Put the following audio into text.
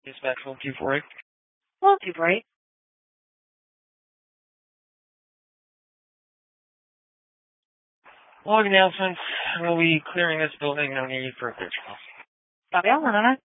Dispatch 1248. Well, too bright. Log announcements. We'll be clearing this building. No need for a pitch call. Gabriel,